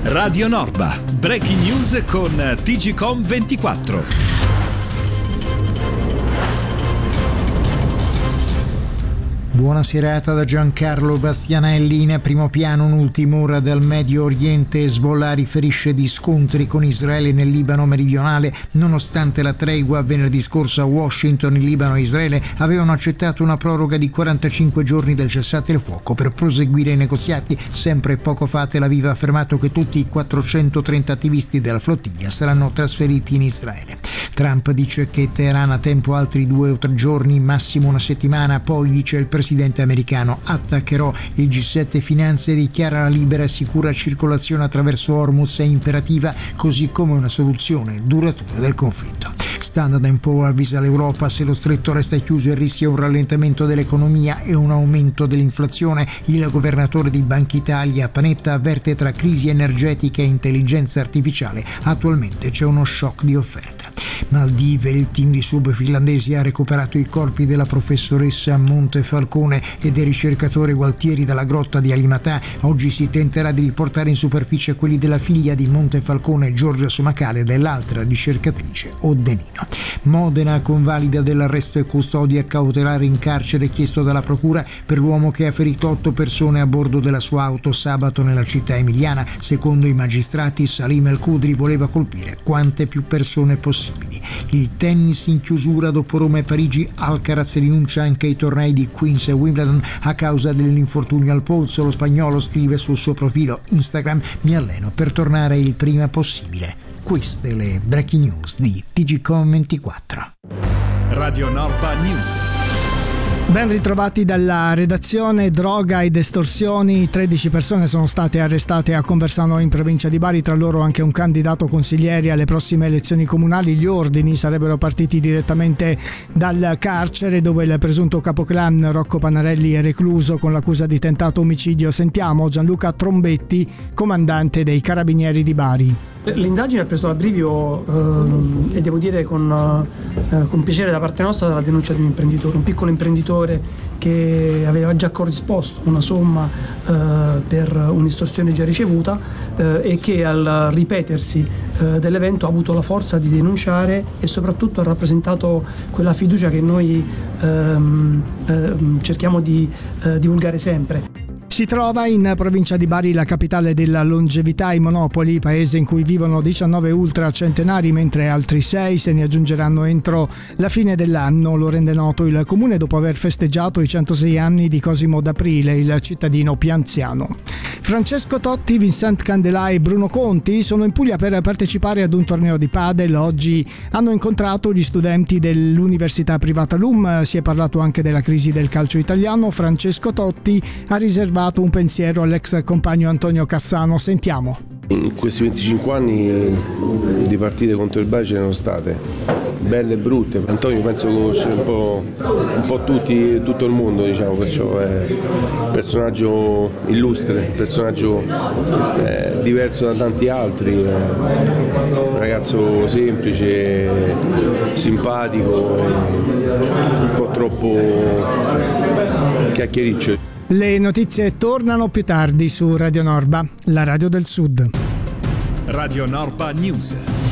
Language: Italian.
Radio Norba, breaking news con TGcom24. Buona serata da Giancarlo Bastianelli. In primo piano un'ultima ora dal Medio Oriente. Hezbollah riferisce di scontri con Israele nel Libano meridionale. Nonostante la tregua venerdì scorso a Washington, il Libano e Israele avevano accettato una proroga di 45 giorni del cessate il fuoco per proseguire i negoziati. Sempre poco fa Tel Aviv ha affermato che tutti i 430 attivisti della flottiglia saranno trasferiti in Israele. Trump dice che Teheran ha tempo altri 2 o 3 giorni, massimo una settimana. Poi dice il presidente americano: attaccherò il G7 finanze e dichiara la libera e sicura circolazione attraverso Hormuz è imperativa, così come una soluzione duratura del conflitto. Standard & Poor's avvisa l'Europa: se lo stretto resta chiuso il rischio è un rallentamento dell'economia e un aumento dell'inflazione. Il governatore di Banca Italia Panetta avverte: tra crisi energetica e intelligenza artificiale attualmente c'è uno shock di offerta. Maldive, il team di sub finlandesi ha recuperato i corpi della professoressa Montefalcone e del ricercatore Gualtieri dalla grotta di Alimatà. Oggi si tenterà di riportare in superficie quelli della figlia di Montefalcone, Giorgia Somacale, e dell'altra ricercatrice Oddenino. Modena, convalida dell'arresto e custodia cautelare in carcere chiesto dalla procura per l'uomo che ha ferito 8 persone a bordo della sua auto sabato nella città emiliana. Secondo i magistrati, Salim El Kudri voleva colpire quante più persone possibili. Il tennis in chiusura dopo Roma e Parigi. Alcaraz rinuncia anche ai tornei di Queens e Wimbledon a causa dell'infortunio al polso. Lo spagnolo scrive sul suo profilo Instagram: mi alleno per tornare il prima possibile. Queste le breaking news di TGcom24. Radio Norba News. Ben ritrovati dalla redazione. Droga ed estorsioni. 13 persone sono state arrestate a Conversano in provincia di Bari, tra loro anche un candidato consigliere alle prossime elezioni comunali. Gli ordini sarebbero partiti direttamente dal carcere dove il presunto capoclan Rocco Panarelli è recluso con l'accusa di tentato omicidio. Sentiamo Gianluca Trombetti, comandante dei Carabinieri di Bari. L'indagine ha preso l'abbrivio e devo dire con piacere da parte nostra dalla denuncia di un imprenditore, un piccolo imprenditore che aveva già corrisposto una somma per un'estorsione già ricevuta e che al ripetersi dell'evento ha avuto la forza di denunciare e soprattutto ha rappresentato quella fiducia che noi cerchiamo di divulgare sempre. Si trova in provincia di Bari la capitale della longevità, i Monopoli, paese in cui vivono 19 ultracentenari, mentre altri 6 se ne aggiungeranno entro la fine dell'anno. Lo rende noto il comune dopo aver festeggiato i 106 anni di Cosimo d'Aprile, il cittadino pianziano. Francesco Totti, Vincent Candelà e Bruno Conti sono in Puglia per partecipare ad un torneo di padel. Oggi hanno incontrato gli studenti dell'università privata LUM. Si è parlato anche della crisi del calcio italiano. Francesco Totti ha riservato un pensiero all'ex compagno Antonio Cassano. Sentiamo. In questi 25 anni di partite contro il Bari ce ne sono state, belle e brutte. Antonio penso conosce un po' tutti, tutto il mondo, diciamo, perciò è un personaggio illustre, un personaggio diverso da tanti altri, un ragazzo semplice, simpatico, un po' troppo chiacchiericcio. Le notizie tornano più tardi su Radio Norba, la radio del Sud. Radio Norba News.